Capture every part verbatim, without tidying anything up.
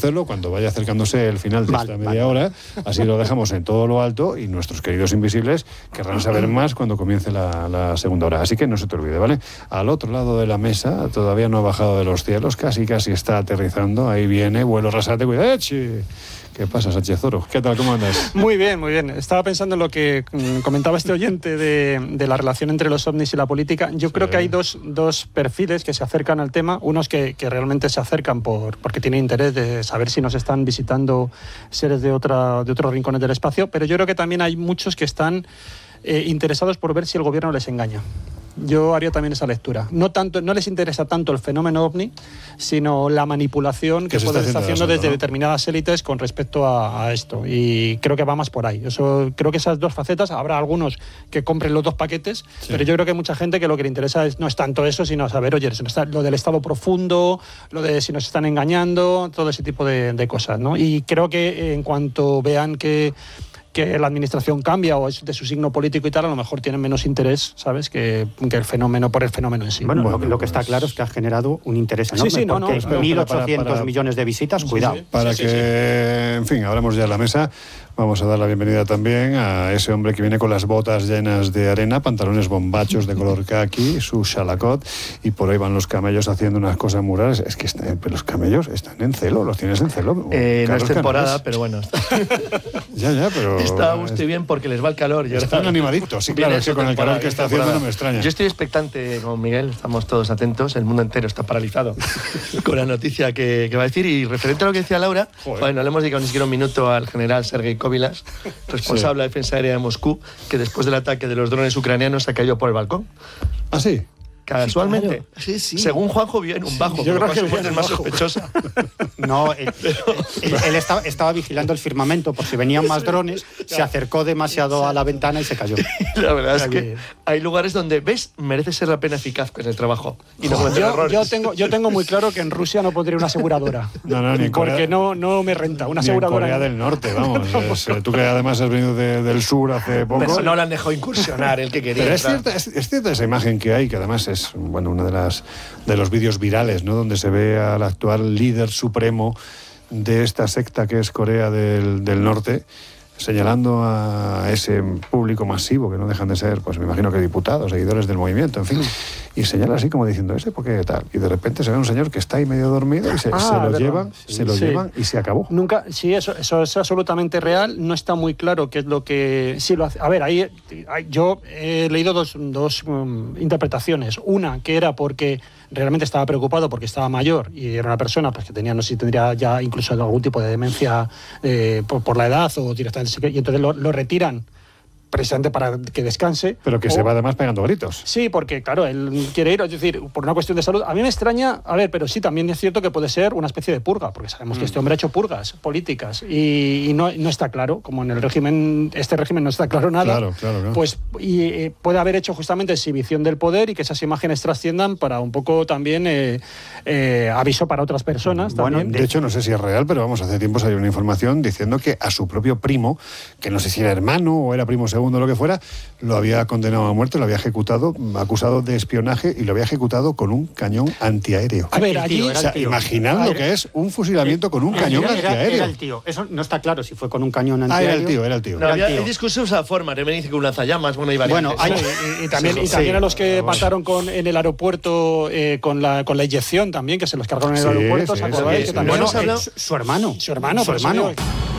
hacerlo cuando vaya acercándose el final de Mal, esta media mal. hora, así lo dejamos en todo lo alto y nuestros queridos invisibles querrán saber más cuando comience la, la segunda hora. Así que no se te olvide, ¿vale? Al otro lado de la mesa, todavía no ha bajado de los cielos, casi casi está aterrizando, ahí viene, vuelo rasante, cuidado. ¡Echi! ¿Qué pasa, Sánchez Oro? ¿Qué tal? ¿Cómo andas? Muy bien, muy bien. Estaba pensando en lo que mm, comentaba este oyente de, de la relación entre los ovnis y la política. Yo Sí. creo que hay dos, dos perfiles que se acercan al tema. Unos que, que realmente se acercan por, porque tienen interés de saber si nos están visitando seres de, otra, de otros rincones del espacio, pero yo creo que también hay muchos que están eh, interesados por ver si el gobierno les engaña. Yo haría también esa lectura. No tanto, no les interesa tanto el fenómeno ovni, sino la manipulación que se pueden está estar haciendo haciendo del asunto, desde ¿no? determinadas élites con respecto a, a esto. Y creo que va más por ahí. Eso, creo que esas dos facetas, habrá algunos que compren los dos paquetes, Sí. pero yo creo que hay mucha gente que lo que le interesa es, no es tanto eso, sino saber, oye, lo del estado profundo, lo de si nos están engañando, todo ese tipo de, de cosas, ¿no? Y creo que en cuanto vean que que la administración cambia o es de su signo político y tal, a lo mejor tienen menos interés, ¿sabes?, que, que el fenómeno por el fenómeno en sí. Bueno, Bueno, lo, que- lo que pues- está claro es que ha generado un interés enorme, Sí, sí, no, no, porque claro, mil para- para- ochocientos para- millones de visitas, cuidado. sí. Para Sí, que, sí, en fin, abramos ya la mesa, vamos a dar la bienvenida también a ese hombre que viene con las botas llenas de arena, pantalones bombachos de color caqui, su chalacot, y por ahí van los camellos haciendo unas cosas muy raras. Es que está- los camellos están en celo, los tienes en celo. Eh, no es Carlos temporada, Canales. pero bueno. Ya, ya, pero... Está a gusto y bien porque les va el calor. Yo Están animaditos, sí, claro, Viene es que su con el calor temporada, que está viene haciendo no temporada. me extraña. Yo estoy expectante con Miguel, estamos todos atentos, el mundo entero está paralizado con la noticia que, que va a decir. Y referente a lo que decía Laura, Joder. bueno, le hemos dedicado ni siquiera un minuto al general Sergei Kovilas, responsable de la defensa aérea de Moscú, que después del ataque de los drones ucranianos se ha caído por el balcón. ¿Ah, sí? Casualmente, claro. Sí, sí. según Juanjo, vio en un bajo, yo por lo creo que cual su muerte bien es más bajo. sospechosa. No, él, él- él estaba, estaba vigilando el firmamento por si venían más drones, se acercó demasiado a la ventana y se cayó. La verdad es Está que bien. hay lugares donde, ¿ves?, merece ser la pena eficaz en el trabajo y no cometer Yo, errores. yo, tengo, yo tengo muy claro que en Rusia no pondría una aseguradora. No, no, ni en Corea- porque no, no me renta. Una Ni en aseguradora. Corea del Norte, vamos. Es, eh, tú que además has venido de- del sur hace poco. Pero no le han dejado incursionar el que quería. Pero es entrar. cierta, es, es cierta esa imagen que hay, que además es, bueno, una de las de los vídeos virales, ¿no?, donde se ve al actual líder supremo de esta secta que es Corea del, del Norte, señalando a ese público masivo, que no dejan de ser, pues me imagino que diputados, seguidores del movimiento, en fin, y señala así como diciendo, ¿ese por qué tal? Y de repente se ve un señor que está ahí medio dormido y se, Ah, se lo verdad. llevan, Sí. se lo Sí. llevan y se acabó. Nunca, sí, eso, eso es absolutamente real. No está muy claro qué es lo que sí lo hace. A ver, ahí, ahí- yo he leído dos, dos um, interpretaciones. Una que era porque realmente estaba preocupado porque estaba mayor y era una persona pues que tenía, no sé si tendría ya incluso algún tipo de demencia eh, por, por la edad o directamente, y entonces lo, lo retiran precisamente para que descanse. Pero que O- se va además pegando gritos. Sí, porque claro, él quiere ir, es decir, por una cuestión de salud. A mí me extraña, a ver, pero sí, también es cierto que puede ser una especie de purga, porque sabemos que este hombre ha hecho purgas políticas y, y no, no está claro, como en el régimen, este régimen no está claro nada, Claro, claro, claro. pues y, eh, puede haber hecho justamente exhibición del poder y que esas imágenes trasciendan para un poco también eh, eh, aviso para otras personas. Bueno, también. De hecho, no sé si es real, pero vamos, hace tiempo salió una información diciendo que a su propio primo, que no sé si era hermano o era primo segundo o lo que fuera, lo había condenado a muerte, lo había ejecutado, acusado de espionaje y lo había ejecutado con un cañón antiaéreo. A ver, El allí... tío O era sea, el tío. imaginad Ah, lo era- que es un fusilamiento con un Era- cañón era, antiaéreo. era el tío. Eso no está claro si fue con un cañón Ah, antiaéreo. era el tío, era el tío. No, Era había, el tío. hay discusiones a la forma, me dice que un lanzallamas, bueno, hay variantes. Bueno, hay- Y, y también, y también Sí. a los que mataron con, en el aeropuerto eh, con, la, con la inyección también, que se los cargaron en el Sí, aeropuerto, sí, ¿os acordáis? sí, Que sí. también- Bueno, hemos hablado- eh, su, su hermano. Su hermano, Su por eso hermano. digo.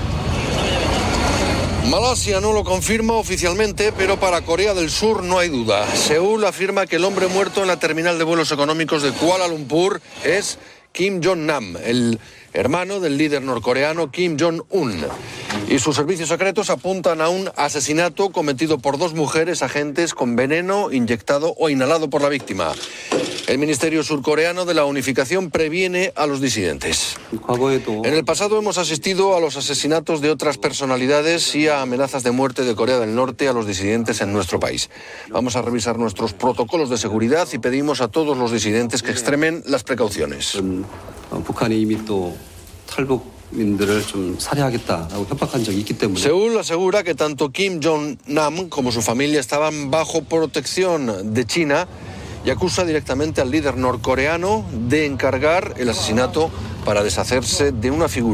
Malasia no lo confirma oficialmente, pero para Corea del Sur no hay duda. Seúl afirma que el hombre muerto en la terminal de vuelos económicos de Kuala Lumpur es Kim Jong-nam, el hermano del líder norcoreano Kim Jong-un. Y sus servicios secretos apuntan a un asesinato cometido por dos mujeres agentes con veneno inyectado o inhalado por la víctima. El Ministerio Surcoreano de la Unificación previene a los disidentes. En el pasado hemos asistido a los asesinatos de otras personalidades y a amenazas de muerte de Corea del Norte a los disidentes en nuestro país. Vamos a revisar nuestros protocolos de seguridad y pedimos a todos los disidentes que extremen las precauciones. 북한이 이미 또 탈북민들을 좀 살해하겠다라고 협박한 적이 있기 때문에 Seúl asegura que tanto Kim Jong-nam como su familia estaban bajo protección de China y acusa directamente al líder norcoreano de encargar el asesinato para deshacerse de una figura